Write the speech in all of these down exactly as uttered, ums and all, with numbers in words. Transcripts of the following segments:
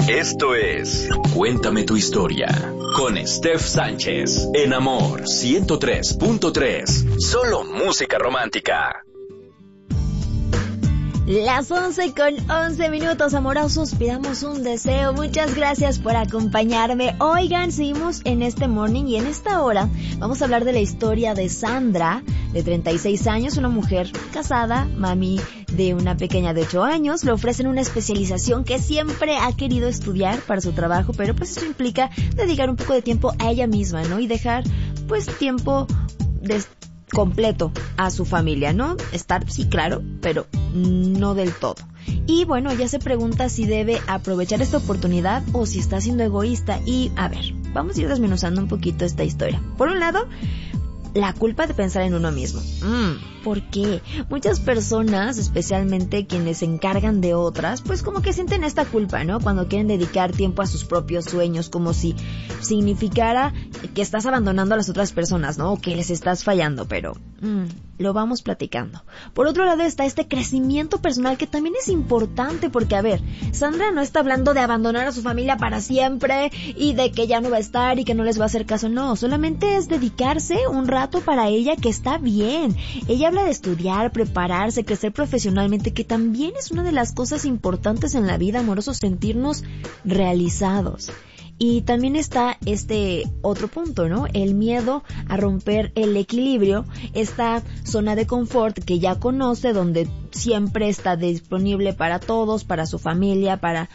Esto es Cuéntame tu historia con Steph Sánchez en Amor ciento tres punto tres. Solo música romántica. Las once con once minutos, amorosos, pidamos un deseo. Muchas gracias por acompañarme. Oigan, seguimos en este morning y en esta hora vamos a hablar de la historia de Sandra, de treinta y seis años, una mujer casada, mami de una pequeña de ocho años. Le ofrecen una especialización que siempre ha querido estudiar para su trabajo, pero pues eso implica dedicar un poco de tiempo a ella misma, ¿no? Y dejar, pues, tiempo de completo a su familia, ¿no? Estar, sí, claro, pero no del todo. Y bueno, ella se pregunta si debe aprovechar esta oportunidad o si está siendo egoísta. Y a ver, vamos a ir desmenuzando un poquito esta historia. Por un lado, la culpa de pensar en uno mismo. Mm, ¿por qué? Muchas personas, especialmente quienes se encargan de otras, pues como que sienten esta culpa, ¿no? Cuando quieren dedicar tiempo a sus propios sueños, como si significara que estás abandonando a las otras personas, ¿no? O que les estás fallando, pero mm, lo vamos platicando. Por otro lado está este crecimiento personal que también es importante porque, a ver, Sandra no está hablando de abandonar a su familia para siempre y de que ya no va a estar y que no les va a hacer caso, no. Solamente es dedicarse un rato para ella, que está bien. Ella habla de estudiar, prepararse, crecer profesionalmente, que también es una de las cosas importantes en la vida, amorosos, sentirnos realizados. Y también está este otro punto, ¿no? El miedo a romper el equilibrio, esta zona de confort que ya conoce, donde siempre está disponible para todos, para su familia, para...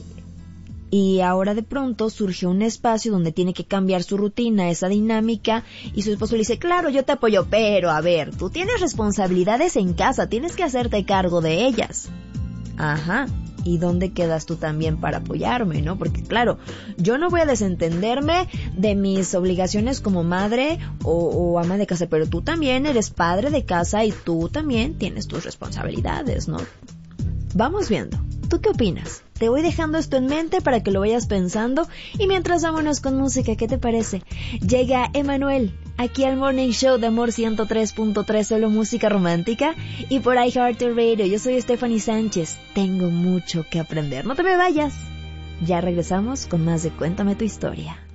Y ahora de pronto surge un espacio donde tiene que cambiar su rutina, esa dinámica, y su esposo le dice, claro, yo te apoyo, pero a ver, tú tienes responsabilidades en casa, tienes que hacerte cargo de ellas. Ajá, ¿y dónde quedas tú también para apoyarme, no? Porque claro, yo no voy a desentenderme de mis obligaciones como madre o, o ama de casa, pero tú también eres padre de casa y tú también tienes tus responsabilidades, ¿no? Vamos viendo. ¿Tú qué opinas? Te voy dejando esto en mente para que lo vayas pensando y mientras vámonos con música, ¿qué te parece? Llega Emanuel, aquí al Morning Show de Amor ciento tres punto tres, solo música romántica, y por iHeartRadio. Yo soy Stephanie Sánchez, tengo mucho que aprender, no te me vayas. Ya regresamos con más de Cuéntame tu historia.